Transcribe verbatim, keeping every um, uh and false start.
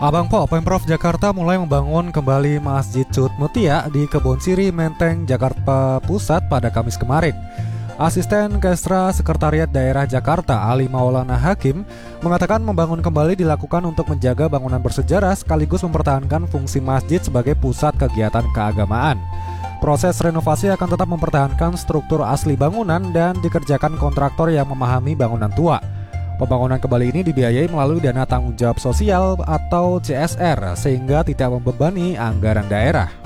Abang Po, Pemprov Jakarta mulai membangun kembali Masjid Cut Mutia di Kebon Siri, Menteng, Jakarta Pusat pada Kamis kemarin. Asisten Kesra Sekretariat Daerah Jakarta, Ali Maulana Hakim, mengatakan membangun kembali dilakukan untuk menjaga bangunan bersejarah sekaligus mempertahankan fungsi masjid sebagai pusat kegiatan keagamaan. Proses renovasi akan tetap mempertahankan struktur asli bangunan dan dikerjakan kontraktor yang memahami bangunan tua. Pembangunan kembali ini dibiayai melalui dana tanggung jawab sosial atau C S R sehingga tidak membebani anggaran daerah.